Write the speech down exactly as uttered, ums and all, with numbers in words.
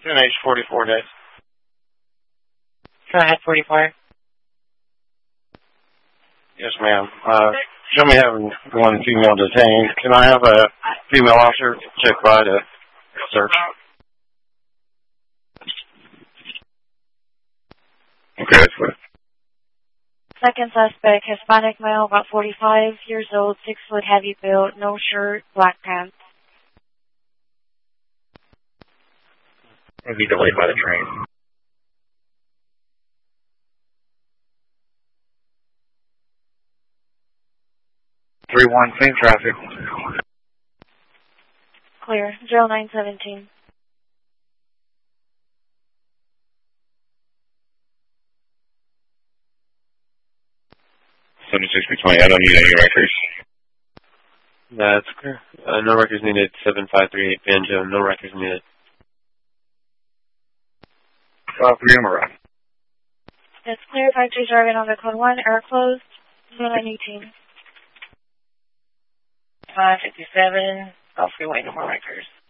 ten H forty-four days. Go ahead, forty-four. Yes, ma'am. Uh, show me having one female detained. Can I have a female officer check by to search? Okay, that's what. Second suspect, Hispanic male, about forty-five years old, six foot, heavy build, no shirt, black pants. Will be delayed by the train. three one, clean traffic. Clear. zero nine seventeen. seventy-six twenty, I don't need any records. That's clear. Uh, no records needed. seven five three eight Banjo, no records needed. five three Emerald. That's clear. five three driving on the code one, air closed. zero nine eighteen. five fifty-seven, Gulf Freeway, no more records.